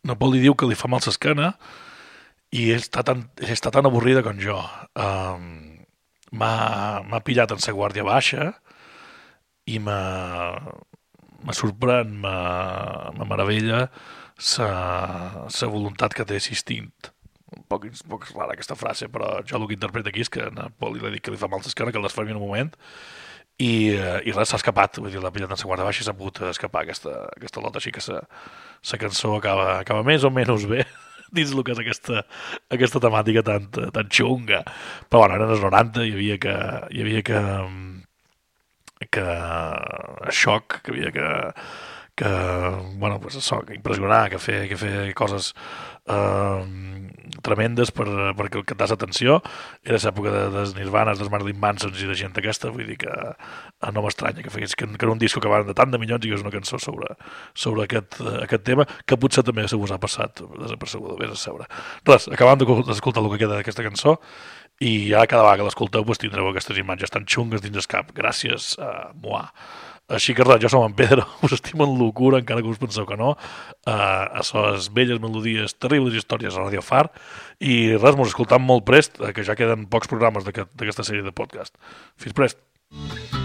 Pol li diu que li fa mal l'esquena i està tan avorrida com jo. M'ha pillat en sa guàrdia baixa i me sorprèn, me meravella sa voluntat que té assistint. Un poc rara aquesta frase, però jo el que interpreto aquí és que a Pol li dic que li fa mal l'esquena, que el desfermi en un moment, i res, s'ha escapat, vull dir, l'ha pillat en sa guarda baixa i s'ha pogut escapar aquesta lota, així que sa cançó acaba més o menys bé dins el que és aquesta temàtica tan xunga. Però bueno, eren els 90, hi havia que xoc, que havia que bueno, pues això, que impressionar, que fer coses tremendes perquè el que et das atenció. Era l'època dels Nirvanas, dels Marilyn Mansons i de gent aquesta, vull dir que no m'estranya que fes que era un disco que van de tant de milions i que és una cançó sobre aquest tema, que potser també se us ha passat desapercebuda, vés a saber. Res, acabant d'escoltar el que queda d'aquesta cançó, i ja cada vegada que l'escolteu pues, tindreu aquestes imatges tan xungues dins el cap, gràcies a Moà. Així que res, jo som en Pedro, us estimo en locura, encara que us penseu que no, a les velles melodies, terribles històries a Radio Far, i res, mos escoltam molt prest, que ja queden pocs programes d'aquesta sèrie de podcast. Fins prest.